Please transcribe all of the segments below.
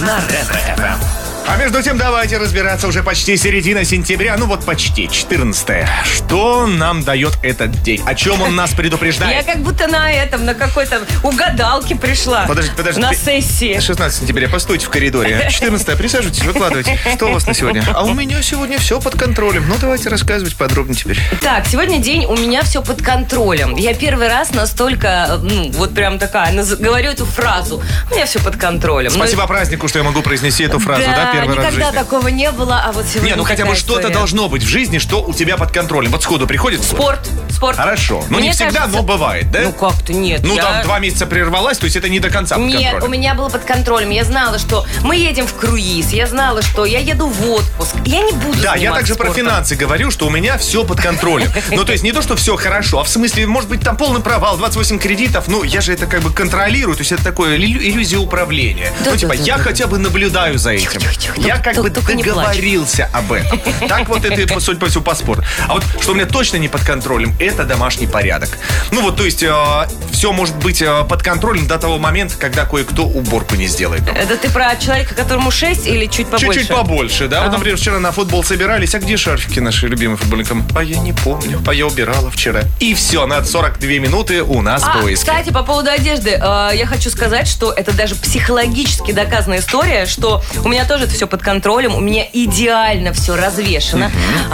на Ретро-ФМ. А между тем, давайте разбираться, уже почти середина сентября, ну вот почти, 14-е. Что нам дает этот день? О чем он нас предупреждает? Я как будто на какой-то угадалке пришла. Подожди. На сессии. 16 сентября, постойте в коридоре. 14-е, присаживайтесь, выкладывайте. Что у вас на сегодня? А у меня сегодня все под контролем. Ну, давайте рассказывать подробнее теперь. Так, сегодня день у меня все под контролем. Я первый раз настолько, вот прям такая, говорю эту фразу. У меня все под контролем. Спасибо празднику, что я могу произнести эту фразу, да, первый раз в жизни. Никогда такого не было, а вот сегодня. Не, ну хотя бы что-то должно быть в жизни, что у тебя под контролем. Вот сходу приходит спорт. Хорошо. Ну, не всегда, кажется, но бывает, да? Ну, как-то нет. Там 2 месяца прервалась, то есть это не до конца под контролем. Нет, у меня было под контролем. Я знала, что мы едем в круиз. Я знала, что я еду в отпуск. Я не буду Да, я также спортом. про финансы говорю, что у меня все под контролем. Ну, то есть не то, что все хорошо, а в смысле, может быть, там полный провал, 28 кредитов. Ну, я же это как бы контролирую. То есть это такое иллюзия управления. Я хотя бы наблюдаю за этим. Я как бы договорился об этом. Так вот это, судя по всему, паспорт. А вот что у меня точно не под контролем, это домашний порядок. Ну вот, то есть все может быть под контролем до того момента, когда кое-кто уборку не сделает. Это ты про человека, которому 6 или чуть побольше? Чуть-чуть побольше, да. Вот, например, вчера на футбол собирались. А где шарфики наши любимые футболникам? А я не помню. А я убирала вчера. И все, на 42 минуты у нас поиски. Кстати, по поводу одежды. Я хочу сказать, что это даже психологически доказанная история, что у меня тоже это все под контролем. У меня идеально все развешено.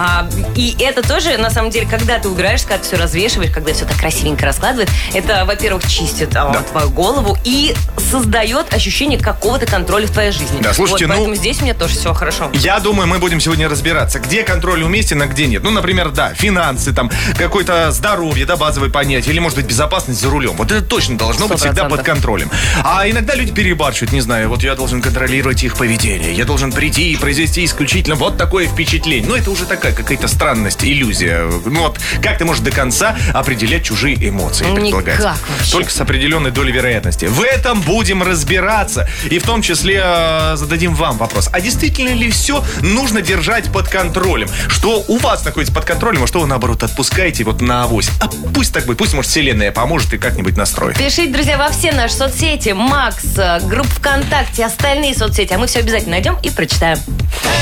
И это тоже, на самом деле, когда ты убираешь, когда ты все развешиваешь, когда все так красивенько раскладывает, это, во-первых, чистит твою голову и создает ощущение какого-то контроля в твоей жизни. Да, слушайте, поэтому здесь у меня тоже все хорошо. Я думаю, мы будем сегодня разбираться, где контроль уместен, а где нет. Ну, например, да, финансы, там, какое-то здоровье, да, базовое понятие, или, может быть, безопасность за рулем. Вот это точно должно 100%. Быть всегда под контролем. А иногда люди перебарщивают, не знаю, вот я должен контролировать их поведение, я должен прийти и произвести исключительно вот такое впечатление. Ну, это уже такая какая-то странность, иллюзия. Ну, вот как ты можешь до конца определять чужие эмоции, предполагается? Никак вообще. Только с определенной долей вероятности. В этом будем разбираться. И в том числе зададим вам вопрос. А действительно ли все нужно держать под контролем? Что у вас находится под контролем, а что вы, наоборот, отпускаете вот на авось? А пусть так будет. Пусть, может, вселенная поможет и как-нибудь настроит. Пишите, друзья, во все наши соцсети. Макс, группа ВКонтакте, остальные соцсети. А мы все обязательно найдем и прочитаем.